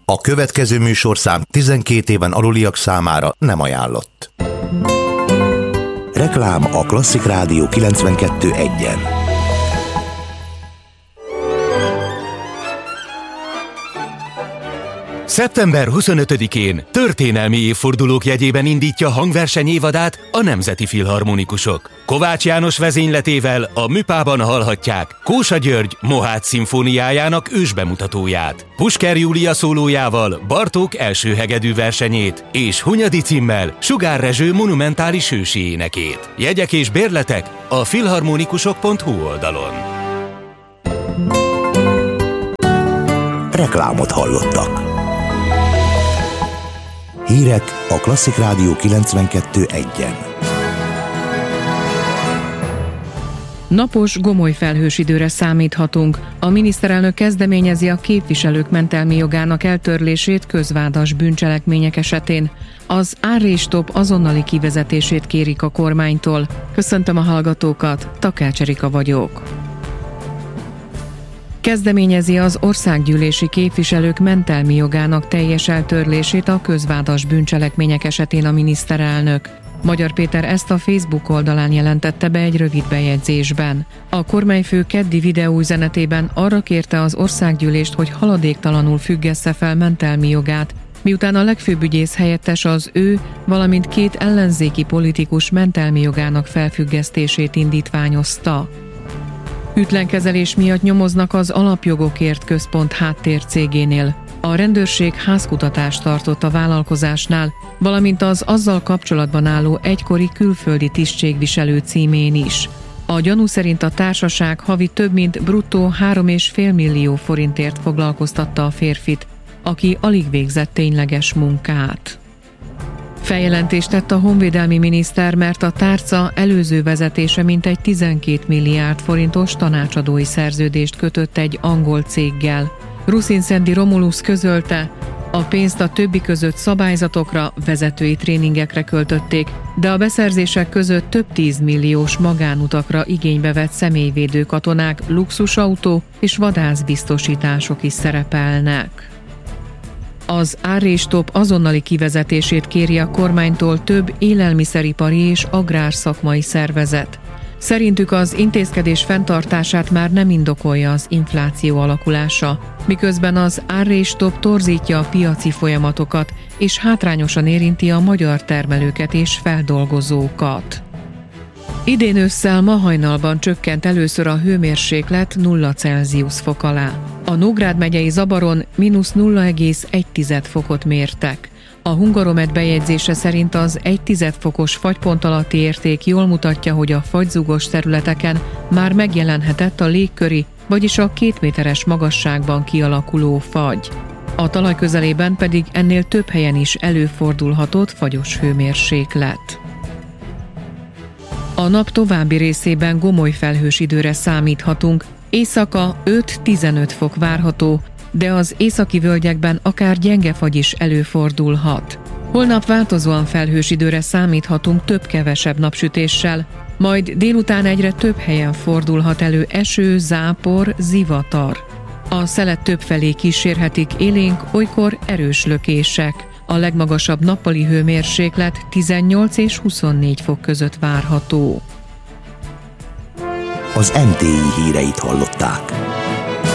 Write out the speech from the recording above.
A következő műsorszám 12 éven aluliak számára nem ajánlott. Reklám a Klasszik Rádió 92.1-en. Szeptember 25-én történelmi évfordulók jegyében indítja hangverseny évadát a Nemzeti Filharmonikusok. Kovács János vezényletével a Műpában hallhatják Kósa György Mohács szimfóniájának ősbemutatóját, Pusker Júlia szólójával Bartók első hegedű versenyét és Hunyadi Cimmel Sugár Rezső monumentális ősi énekét. Jegyek és bérletek a filharmonikusok.hu oldalon. Reklámot hallottak. Hírek a Klasszik Rádió 92.1-en. Napos, gomoly felhős időre számíthatunk. A miniszterelnök kezdeményezi a képviselők mentelmi jogának eltörlését közvádas bűncselekmények esetén. Az árrés-stop azonnali kivezetését kérik a kormánytól. Köszöntöm a hallgatókat, Takács Erika vagyok. Kezdeményezi az országgyűlési képviselők mentelmi jogának teljes eltörlését a közvádas bűncselekmények esetén a miniszterelnök. Magyar Péter ezt a Facebook oldalán jelentette be egy rövid bejegyzésben. A kormányfő keddi videóüzenetében arra kérte az országgyűlést, hogy haladéktalanul függessze fel mentelmi jogát, miután a legfőbb ügyész helyettes az ő, valamint 2 ellenzéki politikus mentelmi jogának felfüggesztését indítványozta. Ütlenkezelés miatt nyomoznak az Alapjogokért Központ háttércégénél. A rendőrség házkutatást tartott a vállalkozásnál, valamint az azzal kapcsolatban álló egykori külföldi tisztségviselő címén is. A gyanú szerint a társaság havi több mint bruttó 3,5 millió forintért foglalkoztatta a férfit, aki alig végzett tényleges munkát. Feljelentést tett a honvédelmi miniszter, mert a tárca előző vezetése mintegy 12 milliárd forintos tanácsadói szerződést kötött egy angol céggel. Rusinszedi Romulus közölte, a pénzt a többi között szabályzatokra, vezetői tréningekre költötték, de a beszerzések között több 10 milliós magánutakra igénybe vett személyvédő katonák, luxusautó és vadászbiztosítások is szerepelnek. Az árrés-stop azonnali kivezetését kéri a kormánytól több élelmiszeripari és agrárszakmai szervezet. Szerintük az intézkedés fenntartását már nem indokolja az infláció alakulása, miközben az árrés-stop torzítja a piaci folyamatokat és hátrányosan érinti a magyar termelőket és feldolgozókat. Idén ősszel ma hajnalban csökkent először a hőmérséklet 0 Celsius fok alá. A Nógrád megyei Zabaron -0,1 fokot mértek. A Hungaromet bejegyzése szerint az 1,1 fokos fagypont alatti érték jól mutatja, hogy a fagyzúgos területeken már megjelenhetett a légköri, vagyis a 2 méteres magasságban kialakuló fagy. A talaj közelében pedig ennél több helyen is előfordulhatott fagyos hőmérséklet. A nap további részében gomoly felhős időre számíthatunk, éjszaka 5-15 fok várható, de az északi völgyekben akár gyenge fagy is előfordulhat. Holnap változóan felhős időre számíthatunk több-kevesebb napsütéssel, majd délután egyre több helyen fordulhat elő eső, zápor, zivatar. A szelet többfelé kísérhetik élénk, olykor erős lökések. A legmagasabb nappali hőmérséklet 18 és 24 fok között várható. Az MTI híreit hallották.